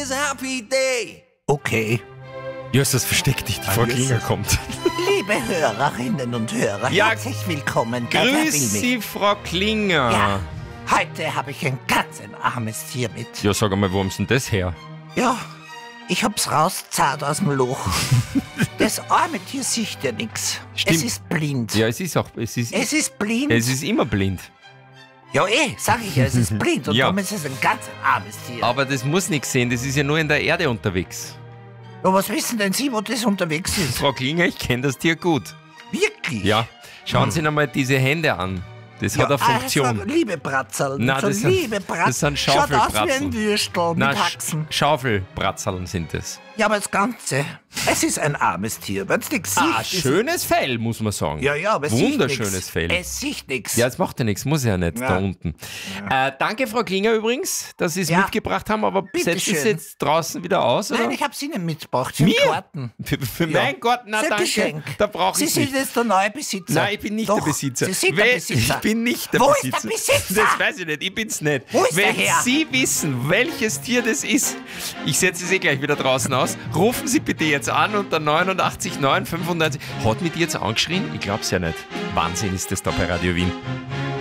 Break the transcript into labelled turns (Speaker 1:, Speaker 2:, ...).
Speaker 1: is a happy day.
Speaker 2: Okay.
Speaker 3: Justus, versteck dich, die Frau Klinger kommt.
Speaker 2: Liebe Hörerinnen und Hörer,
Speaker 3: Ja,
Speaker 2: herzlich willkommen bei Wer will
Speaker 3: Grüß
Speaker 2: mich?
Speaker 3: Sie, Frau Klinger.
Speaker 2: Ja, heute habe ich ein ganz ein armes Tier mit.
Speaker 3: Ja, sag einmal, wo haben Sie denn das her?
Speaker 2: Ja, ich hab's rauszahlt aus dem Loch. Das arme Tier sieht ja nix.
Speaker 3: Stimmt.
Speaker 2: Es ist blind.
Speaker 3: Ja, es ist
Speaker 2: blind.
Speaker 3: Es ist immer blind.
Speaker 2: Ja, sag ich ja, es ist blind und
Speaker 3: Ja.
Speaker 2: darum ist es ein ganz armes Tier.
Speaker 3: Aber das muss nichts sehen, das ist ja nur in der Erde unterwegs.
Speaker 2: Ja, was wissen denn Sie, wo das unterwegs ist?
Speaker 3: Frau Klinger, ich kenne das Tier gut.
Speaker 2: Wirklich?
Speaker 3: Ja, schauen Sie einmal diese Hände an. Das
Speaker 2: Ja,
Speaker 3: hat eine Funktion.
Speaker 2: Also, liebe Bratzerl,
Speaker 3: Na,
Speaker 2: so
Speaker 3: das sind-
Speaker 2: liebe Bratzerl.
Speaker 3: das sind
Speaker 2: Schaut aus wie
Speaker 3: Schaufelbratzeln.
Speaker 2: ein Würstel mit Haxen.
Speaker 3: Schaufelbratzeln sind es.
Speaker 2: Ja, aber das Ganze, es ist ein armes Tier. Wenn's nichts sieht, ist-
Speaker 3: Schönes Fell, muss man sagen.
Speaker 2: Ja, aber es
Speaker 3: Wunderschönes
Speaker 2: sieht nix.
Speaker 3: Fell.
Speaker 2: Es sieht nichts.
Speaker 3: Ja, es macht ja nichts, muss ja nicht,
Speaker 2: Ja.
Speaker 3: da unten. Danke, Frau Klinger, übrigens, dass Sie es
Speaker 2: Ja.
Speaker 3: mitgebracht haben, aber
Speaker 2: Bitte
Speaker 3: setzen Sie
Speaker 2: schön.
Speaker 3: jetzt draußen wieder aus, oder?
Speaker 2: Nein, ich hab's Ihnen mitgebracht. Für
Speaker 3: Mir?
Speaker 2: den Garten.
Speaker 3: Für
Speaker 2: Ja.
Speaker 3: meinen Garten, na
Speaker 2: Für ein
Speaker 3: danke,
Speaker 2: Geschenk.
Speaker 3: da brauche
Speaker 2: Sie
Speaker 3: ich
Speaker 2: sind
Speaker 3: nicht.
Speaker 2: jetzt der neue Besitzer.
Speaker 3: Nein, ich bin nicht
Speaker 2: Doch,
Speaker 3: der Besitzer.
Speaker 2: Sie sind der Besitzer.
Speaker 3: Ich bin nicht der
Speaker 2: Wo
Speaker 3: Besitzer.
Speaker 2: ist der Besitzer?
Speaker 3: Das weiß ich nicht, ich bin's nicht.
Speaker 2: Wo ist
Speaker 3: Wenn
Speaker 2: der Herr?
Speaker 3: Sie wissen, welches Tier das ist, ich setze es gleich wieder draußen aus, rufen Sie bitte jetzt an unter 89 9 95. Hat mich die jetzt angeschrien? Ich glaub's ja nicht. Wahnsinn ist das da bei Radio Wien.